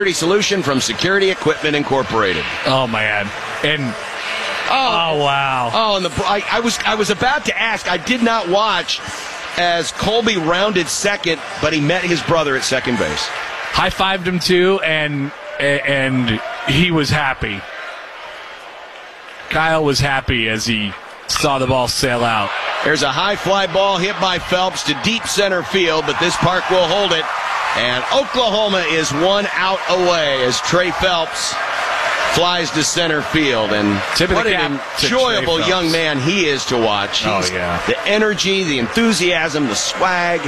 solution from Security Equipment Incorporated. Oh, man. And oh wow. Oh, and I was about to ask. I did not watch as Colby rounded second, but he met his brother at second base. High-fived him too, and he was happy. Kyle was happy as he saw the ball sail out. There's a high fly ball hit by Phelps to deep center field, but this park will hold it. And Oklahoma is 1 out away as Trey Phelps flies to center field. And what an enjoyable young man he is to watch. The energy, the enthusiasm, the swag.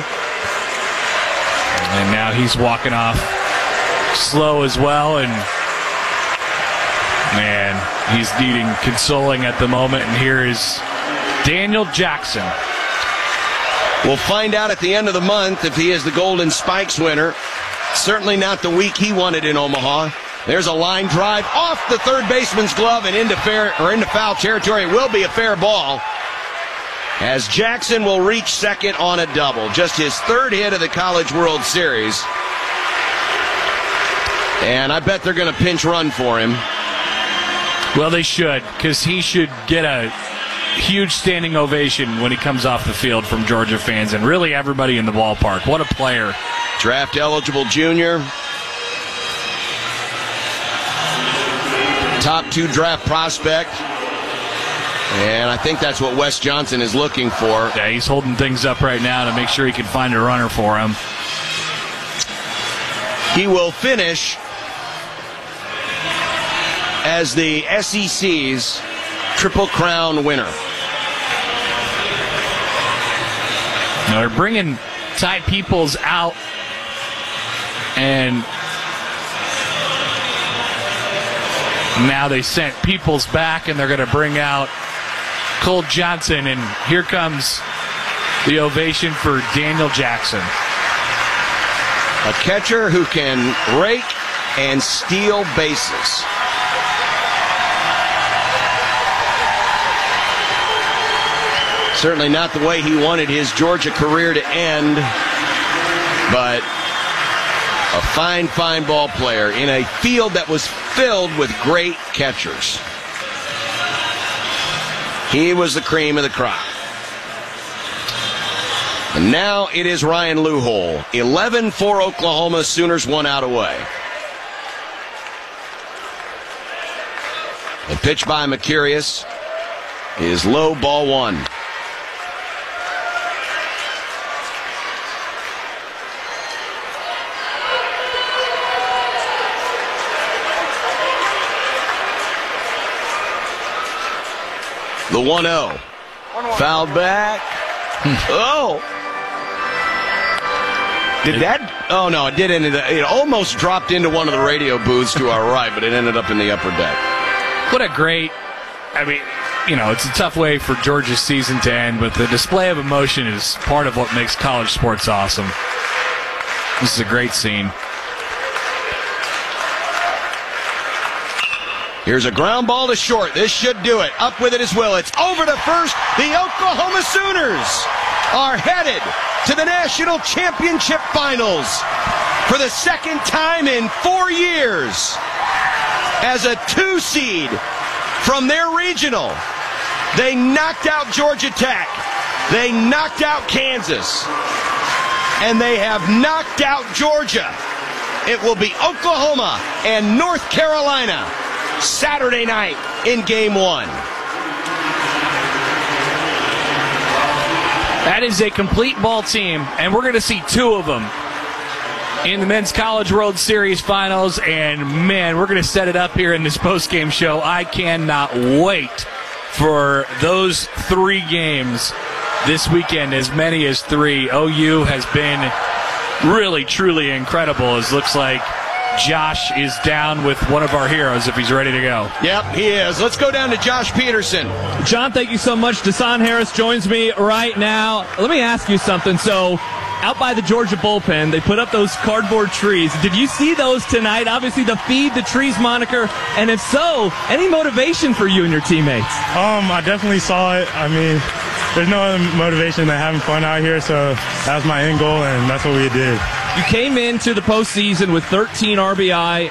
And now he's walking off slow as well. And, man, he's needing consoling at the moment. And here is Daniel Jackson. We'll find out at the end of the month if he is the Golden Spikes winner. Certainly not the week he wanted in Omaha. There's a line drive off the third baseman's glove and into foul territory. It will be a fair ball as Jackson will reach second on a double. Just his third hit of the College World Series. And I bet they're going to pinch run for him. Well, they should, because he should get a huge standing ovation when he comes off the field from Georgia fans and really everybody in the ballpark. What a player. Draft eligible junior. Top 2 draft prospect. And I think that's what Wes Johnson is looking for. Yeah, he's holding things up right now to make sure he can find a runner for him. He will finish as the SEC's Triple Crown winner. Now they're bringing Ty Peoples out, and now they sent Peoples back, and they're going to bring out Cole Johnson, and here comes the ovation for Daniel Jackson. A catcher who can rake and steal bases. Certainly not the way he wanted his Georgia career to end, but a fine, fine ball player in a field that was filled with great catchers. He was the cream of the crop. And now it is Ryan Luhol. 11 for Oklahoma, Sooners 1 out away. The pitch by Mercurius is low, ball 1. The 1-0. Fouled back. Oh. Did that? Oh, no, it did end up. It almost dropped into one of the radio booths to our right, but it ended up in the upper deck. What a great, I mean, you know, it's a tough way for Georgia's season to end, but the display of emotion is part of what makes college sports awesome. This is a great scene. Here's a ground ball to short. This should do it. Up with it as well. It's over to first. The Oklahoma Sooners are headed to the National Championship Finals for the second time in 4 years. As a 2 seed from their regional, they knocked out Georgia Tech. They knocked out Kansas. And they have knocked out Georgia. It will be Oklahoma and North Carolina Saturday night in Game 1. That is a complete ball team, and we're going to see 2 of them in the Men's College World Series Finals, and, man, we're going to set it up here in this postgame show. I cannot wait for those 3 games this weekend, as many as 3. OU has been really, truly incredible. It looks like Josh is down with one of our heroes if he's ready to go. Yep, he is. Let's go down to Josh Peterson. John, thank you so much. Desan Harris joins me right now. Let me ask you something. So, out by the Georgia bullpen, they put up those cardboard trees. Did you see those tonight? Obviously, the Feed the Trees moniker. And if so, any motivation for you and your teammates? I definitely saw it. I mean, there's no other motivation than having fun out here, so that was my end goal, and that's what we did. You came into the postseason with 13 RBI